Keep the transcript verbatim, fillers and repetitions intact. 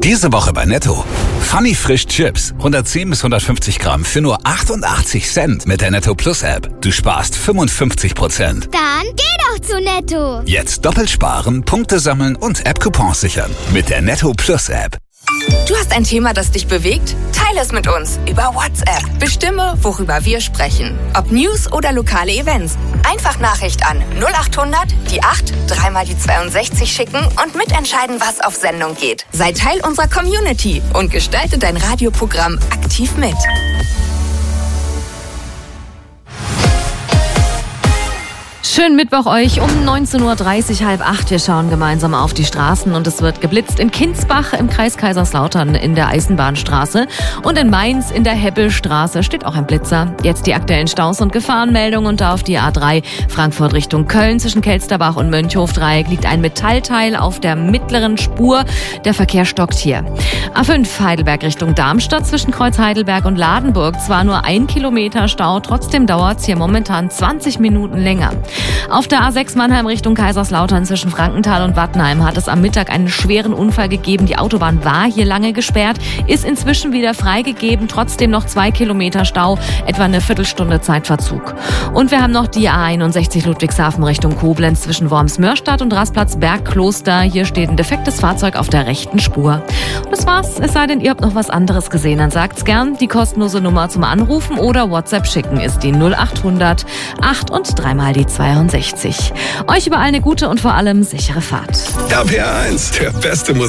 Diese Woche bei Netto. Funny Frisch Chips. hundertzehn bis hundertfünfzig Gramm für nur achtundachtzig Cent mit der Netto Plus App. Du sparst fünfundfünfzig Prozent. Dann geh doch zu Netto. Jetzt doppelt sparen, Punkte sammeln und App-Coupons sichern. Mit der Netto Plus App. Du hast ein Thema, das dich bewegt? Teile es mit uns über WhatsApp. Bestimme, worüber wir sprechen. Ob News oder lokale Events. Einfach Nachricht an null acht hundert, die acht, dreimal die zweiundsechzig schicken und mitentscheiden, was auf Sendung geht. Sei Teil unserer Community und gestalte dein Radioprogramm aktiv mit. Schönen Mittwoch euch um neunzehn Uhr dreißig, halb acht. Wir schauen gemeinsam auf die Straßen und es wird geblitzt in Kinsbach im Kreis Kaiserslautern in der Eisenbahnstraße und in Mainz in der Hebbelstraße steht auch ein Blitzer. Jetzt die aktuellen Staus und Gefahrenmeldungen und da auf die A drei Frankfurt Richtung Köln zwischen Kelsterbach und Mönchhof-Dreieck liegt ein Metallteil auf der mittleren Spur. Der Verkehr stockt hier. A fünf Heidelberg Richtung Darmstadt zwischen Kreuz Heidelberg und Ladenburg. Zwar nur ein Kilometer Stau, trotzdem dauert es hier momentan zwanzig Minuten länger. Auf der A sechs Mannheim Richtung Kaiserslautern zwischen Frankenthal und Wattenheim hat es am Mittag einen schweren Unfall gegeben. Die Autobahn war hier lange gesperrt, ist inzwischen wieder freigegeben. Trotzdem noch zwei Kilometer Stau, etwa eine Viertelstunde Zeitverzug. Und wir haben noch die A einundsechzig Ludwigshafen Richtung Koblenz zwischen Worms-Mörstadt und Rastplatz Bergkloster. Hier steht ein defektes Fahrzeug auf der rechten Spur. Und das war's, es sei denn, ihr habt noch was anderes gesehen. Dann sagt's gern. Die kostenlose Nummer zum Anrufen oder WhatsApp schicken ist die null acht hundert, acht und dreimal die zweiundsechzig. Euch überall eine gute und vor allem sichere Fahrt. R P R eins, der beste Musik.